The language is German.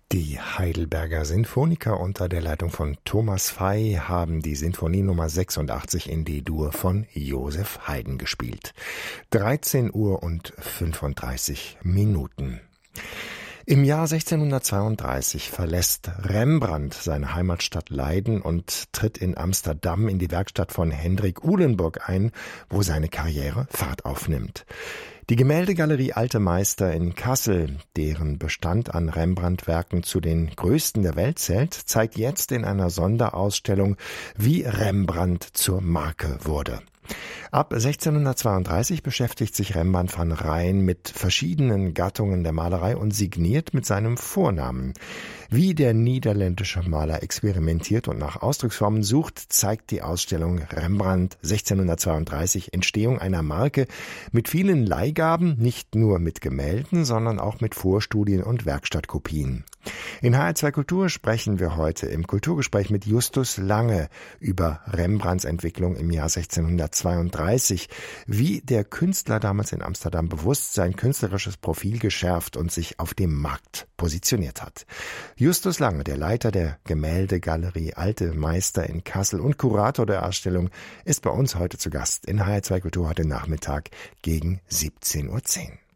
Die Heidelberger Sinfoniker unter der Leitung von Thomas Fey haben die Sinfonie Nummer 86 in D-Dur von Joseph Haydn gespielt. 13 Uhr und 35 Minuten. Im Jahr 1632 verlässt Rembrandt seine Heimatstadt Leiden und tritt in Amsterdam in die Werkstatt von Hendrik Uhlenburg ein, wo seine Karriere Fahrt aufnimmt. Die Gemäldegalerie Alte Meister in Kassel, deren Bestand an Rembrandt-Werken zu den größten der Welt zählt, zeigt jetzt in einer Sonderausstellung, wie Rembrandt zur Marke wurde. Ab 1632 beschäftigt sich Rembrandt van Rijn mit verschiedenen Gattungen der Malerei und signiert mit seinem Vornamen. Wie der niederländische Maler experimentiert und nach Ausdrucksformen sucht, zeigt die Ausstellung Rembrandt 1632 Entstehung einer Marke mit vielen Leihgaben, nicht nur mit Gemälden, sondern auch mit Vorstudien und Werkstattkopien. In HR2 Kultur sprechen wir heute im Kulturgespräch mit Justus Lange über Rembrandts Entwicklung im Jahr 1632, wie der Künstler damals in Amsterdam bewusst sein künstlerisches Profil geschärft und sich auf dem Markt positioniert hat. Justus Lange, der Leiter der Gemäldegalerie Alte Meister in Kassel und Kurator der Ausstellung, ist bei uns heute zu Gast in HR2 Kultur heute Nachmittag gegen 17:10 Uhr.